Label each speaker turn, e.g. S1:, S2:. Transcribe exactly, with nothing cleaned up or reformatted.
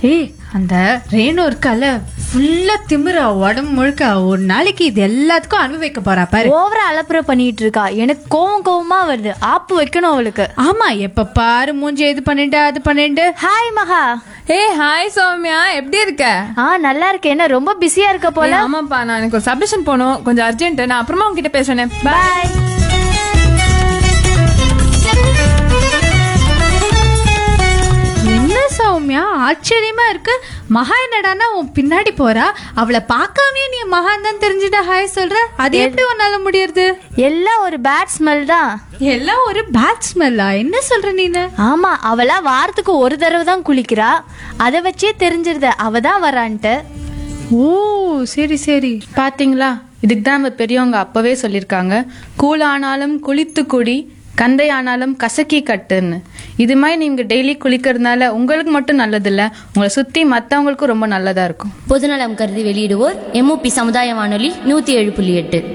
S1: ஏய், அந்த ரேணு இருக்கால ஃபுல்லா திமிரா உடம்பு முழுக்க ஒரு நாளைக்கு இது எல்லாத்துக்கும் அனுபவிக்க போறா பாரு.
S2: ஓவரா அலப்புற பண்ணிட்டு இருக்கா. எனக்கு கோவம் கோவமா வருது. ஆப்பு வைக்கணும் அவளுக்கு.
S1: ஆமா, எப்ப பாரு மூஞ்சி இது பண்ணிட்டு அது பண்ணிட்டு.
S2: ஹாய் மகா.
S3: ஏய் ஹாய் சௌமியா, எப்படி இருக்க?
S2: ஆ நல்லா இருக்கேன். என்ன ரொம்ப பிஸியா இருக்க போல?
S3: ஆமாப்பா, நான் எனக்கு ஒரு சப்மிஷன் போகணும், கொஞ்சம் அர்ஜென்ட். நான் அப்புறமா உங்ககிட்ட பேசுறேன்.
S2: பாய்.
S1: என்ன சௌமியா ஆச்சரியமா இருக்கு. மகா என்னடானா உன் பின்னாடி போறா. அவளை பார்க்காமயே நீ மகான் தான் தெரிஞ்சுட்ட ஹாய் சொல்ற. அது எப்படி உன்னால முடியறது?
S2: எல்லாம் ஒரு பேட் ஸ்மெல் தான்.
S1: எல்லாம் ஒரு பேட் ஸ்மெல்லா? என்ன சொல்ற நீனு?
S2: ஆமா, அவளா வாரத்துக்கு ஒரு தடவை தான் குளிக்கிறா. அதை வச்சே தெரிஞ்சிருத அவ தான் வரான்ட்டு.
S1: ஓ சரி சரி.
S4: பாத்தீங்களா, இதுக்கு தான் நம்ம பெரியவங்க அப்பவே சொல்லியிருக்காங்க, கூழ் ஆனாலும் குளித்து குடி, கந்தை ஆனாலும் கசக்கி கட்டுன்னு. இது மாதிரி நீங்க டெய்லி குளிக்கிறதுனால உங்களுக்கு மட்டும் நல்லது இல்ல, உங்களை சுத்தி மத்தவங்களுக்கும் ரொம்ப நல்லதா இருக்கும்.
S5: பொதுநலம் கருதி வெளியிடுவோர் எம்ஓபி சமுதாய வானொலி நூத்தி ஏழு புள்ளி எட்டு.